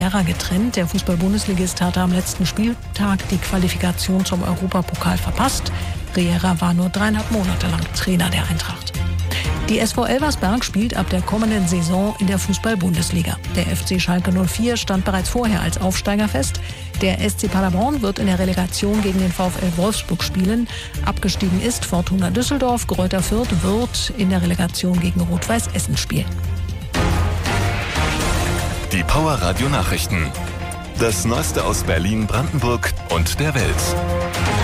Riera getrennt. Der Fußball-Bundesligist hatte am letzten Spieltag die Qualifikation zum Europapokal verpasst. Riera war nur 3,5 Monate lang Trainer der Eintracht. Die SV Elversberg spielt ab der kommenden Saison in der Fußball-Bundesliga. Der FC Schalke 04 stand bereits vorher als Aufsteiger fest. Der SC Paderborn wird in der Relegation gegen den VfL Wolfsburg spielen. Abgestiegen ist Fortuna Düsseldorf. Greuther Fürth wird in der Relegation gegen Rot-Weiß Essen spielen. Die Power Radio Nachrichten. Das Neueste aus Berlin, Brandenburg und der Welt.